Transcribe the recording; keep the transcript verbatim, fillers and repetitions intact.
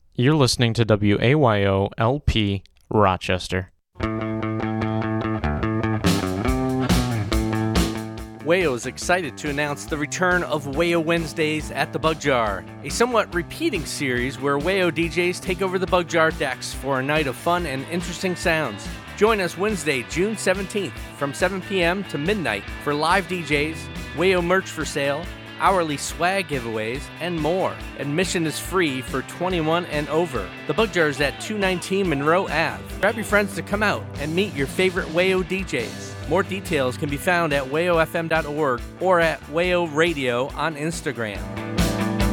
You're listening to W A Y O L P Rochester. Wayo is excited to announce the return of Wayo Wednesdays at the Bug Jar, a somewhat repeating series where Wayo D Js take over the Bug Jar decks for a night of fun and interesting sounds. Join us Wednesday, June seventeenth from seven p.m. to midnight for live D Js, Wayo merch for sale, hourly swag giveaways, and more. Admission is free for twenty-one and over. The Bug Jar is at two nineteen Monroe Avenue. Grab your friends to come out and meet your favorite Wayo D Js. More details can be found at wayo f m dot org or at Wayo Radio on Instagram.